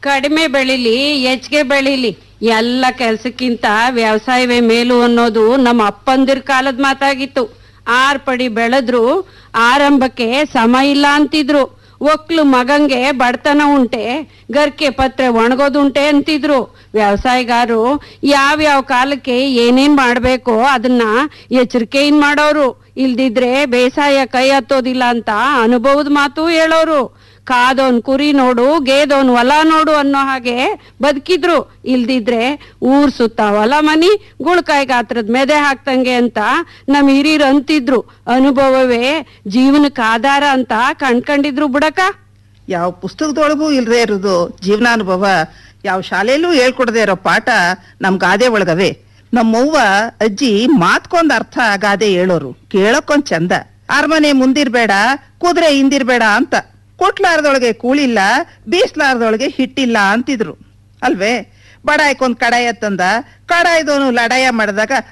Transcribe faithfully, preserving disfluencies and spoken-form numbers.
ಕಡಿಮೆ ಬೆಳಿಲಿ ಹೆಚ್ಚಿಗೆ ಬೆಳಿಲಿ ಎಲ್ಲ ಕೆಲ್ಸಕ್ಕಿಂತ ವ್ಯವಸಾಯವೇ ಮೇಲು ಅನ್ನೋದು ನಮ್ಮ ಅಪ್ಪಂದಿರ ಕಾಲದ ಮಾತಾಗಿತ್ತು. ಆರ್ ಪಡಿ ಬೆಳೆದ್ರು ಆರಂಭಕ್ಕೆ ಸಮ ಇಲ್ಲ ಅಂತಿದ್ರು. ಒಕ್ಲು ಮಗಂಗೆ ಬಡತನ ಉಂಟೆ, ಗರ್ಕೆ ಪತ್ರೆ ಒಣಗೋದುಂಟೆ ಅಂತಿದ್ರು. ವ್ಯವಸಾಯಗಾರರು ಯಾವ್ಯಾವ ಕಾಲಕ್ಕೆ ಏನೇನ್ ಮಾಡ್ಬೇಕೋ ಅದನ್ನ ಎಚ್ಚರಿಕೆಯಿಂದ ಮಾಡೋರು. ಇಲ್ದಿದ್ರೆ ಬೇಸಾಯ ಕೈ ಹತ್ತೋದಿಲ್ಲ ಅಂತ ಅನುಭವದ ಮಾತು ಹೇಳೋರು. ಕಾದೋನ್ ಕುರಿ ನೋಡು, ಗೇದೋನ್ ಹೊಲ ನೋಡು ಅನ್ನೋ ಹಾಗೆ ಬದುಕಿದ್ರು. ಇಲ್ದಿದ್ರೆ ಊರ್ ಸುತ್ತ ಹೊಲ ಮನಿ ಗುಳ್ಕಾಯಿ ಗಾತ್ರದ ಮೆದೆ ಹಾಕ್ತಂಗೆ ಅಂತ ನಮ್ ಹಿರಿಯರು ಅಂತಿದ್ರು. ಅನುಭವವೇ ಜೀವನಕ್ಕೆ ಆಧಾರ ಅಂತ ಕಣ್ಕೊಂಡಿದ್ರು ಬಿಡಕ. ಯಾವ ಪುಸ್ತಕದೊಳಗೂ ಇಲ್ದೇ ಇರೋದು ಜೀವನಾನುಭವ, ಯಾವ ಶಾಲೆಯಲ್ಲೂ ಹೇಳ್ಕೊಡದೆ ಇರೋ ಪಾಠ ನಮ್ ಗಾದೆ ಒಳಗವೆ. ನಮ್ಮವ್ವ ಅಜ್ಜಿ ಮಾತ್ಕೊಂದ್ ಅರ್ಥ ಗಾದೆ ಹೇಳೋರು, ಕೇಳಕ್ಕೊಂದ್ ಚಂದ. ಅರಮನೆ ಮುಂದಿರ್ಬೇಡ, ಕುದುರೆ ಹಿಂದಿರ್ಬೇಡ ಅಂತ. ಕೊಟ್ಲಾರ್ದೊಳಗೆ ಕೂಳಿಲ್ಲ, ಬೀಸ್ಲಾರ್ದೊಳಗೆ ಹಿಟ್ಟಿಲ್ಲ ಅಂತಿದ್ರು ಅಲ್ವೇ. ಬಡಾಯ್ಕೊಂದ್ ಕಡಾಯ ತಂದ, ಕಡಾಯ್ದವನು ಲಡಾಯ ಮಾಡಿದಾಗ